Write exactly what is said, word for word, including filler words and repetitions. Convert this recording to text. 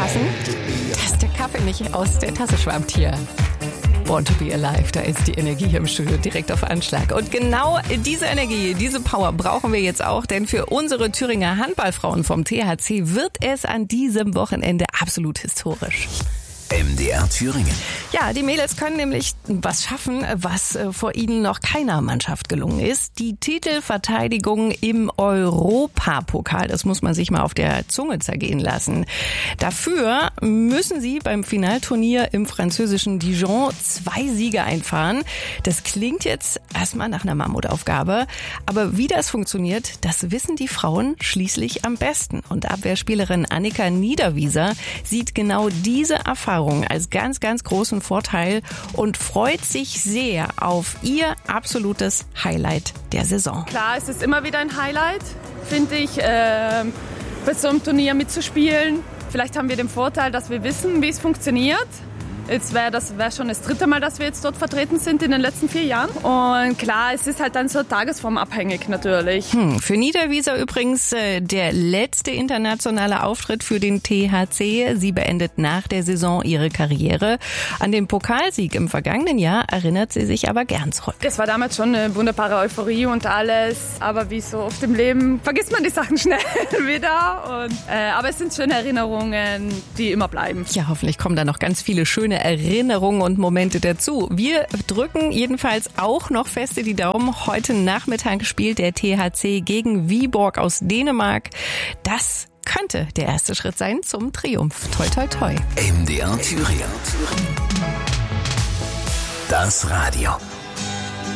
aufpassen, dass der Kaffee nicht aus der Tasse schwammt hier. Born to be alive, da ist die Energie hier im Studio direkt auf Anschlag. Und genau diese Energie, diese Power brauchen wir jetzt auch, denn für unsere Thüringer Handballfrauen vom T H C wird es an diesem Wochenende absolut historisch. M D R Thüringen. Ja, die Mädels können nämlich was schaffen, was vor ihnen noch keiner Mannschaft gelungen ist. Die Titelverteidigung im Europapokal. Das muss man sich mal auf der Zunge zergehen lassen. Dafür müssen sie beim Finalturnier im französischen Dijon zwei Siege einfahren. Das klingt jetzt erstmal nach einer Mammutaufgabe. Aber wie das funktioniert, das wissen die Frauen schließlich am besten. Und Abwehrspielerin Annika Niederwieser sieht genau diese Erfahrung als ganz, ganz großen Vorteil und freut sich sehr auf ihr absolutes Highlight der Saison. Klar, es ist immer wieder ein Highlight, finde ich, äh, bei so einem Turnier mitzuspielen. Vielleicht haben wir den Vorteil, dass wir wissen, wie es funktioniert. Jetzt wäre das wär schon das dritte Mal, dass wir jetzt dort vertreten sind in den letzten vier Jahren. Und klar, es ist halt dann so tagesformabhängig natürlich. Hm, für Niederwieser übrigens äh, der letzte internationale Auftritt für den T H C. Sie beendet nach der Saison ihre Karriere. An den Pokalsieg im vergangenen Jahr erinnert sie sich aber gern zurück. Es war damals schon eine wunderbare Euphorie und alles. Aber wie so oft im Leben vergisst man die Sachen schnell wieder. Und, äh, aber es sind schöne Erinnerungen, die immer bleiben. Ja, hoffentlich kommen da noch ganz viele schöne Erinnerungen und Momente dazu. Wir drücken jedenfalls auch noch feste die Daumen. Heute Nachmittag spielt der T H C gegen Viborg aus Dänemark. Das könnte der erste Schritt sein zum Triumph. Toi, toi, toi. M D R Thüringen. Das Radio.